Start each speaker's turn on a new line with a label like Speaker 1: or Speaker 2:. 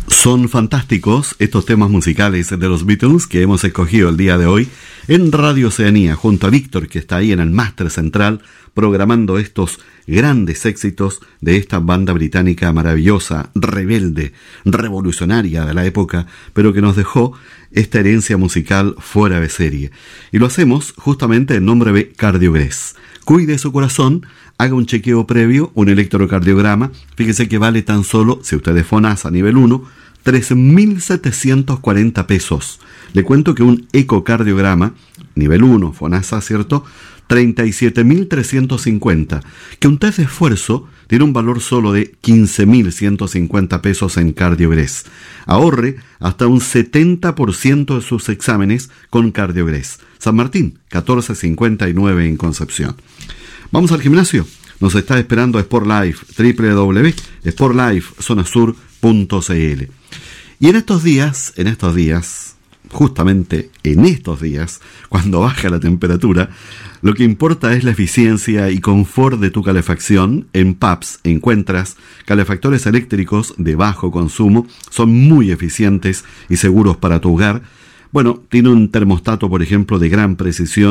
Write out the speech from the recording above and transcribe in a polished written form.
Speaker 1: Son fantásticos estos temas musicales de los Beatles que hemos escogido el día de hoy en Radio Oceanía, junto a Víctor, que está ahí en el máster central, programando estos grandes éxitos de esta banda británica maravillosa, rebelde, revolucionaria de la época, pero que nos dejó esta herencia musical fuera de serie. Y lo hacemos justamente en nombre de Cardiogrés. Cuide su corazón, haga un chequeo previo, un electrocardiograma. Fíjese que vale tan solo, si usted es FONASA nivel 1, 3.740 pesos. Le cuento que un ecocardiograma, nivel 1, FONASA, ¿cierto?, 37.350. Que un test de esfuerzo tiene un valor solo de 15.150 pesos en Cardiogrés. Ahorre hasta un 70% de sus exámenes con Cardiogrés. San Martín, 1459 en Concepción. Vamos al gimnasio. Nos está esperando Sport Life, www.sportlifezonasur.cl. Y en estos días, justamente en estos días, cuando baja la temperatura, lo que importa es la eficiencia y confort de tu calefacción. En PAPS encuentras calefactores eléctricos de bajo consumo, son muy eficientes y seguros para tu hogar. Bueno, tiene un termostato, por ejemplo, de gran precisión,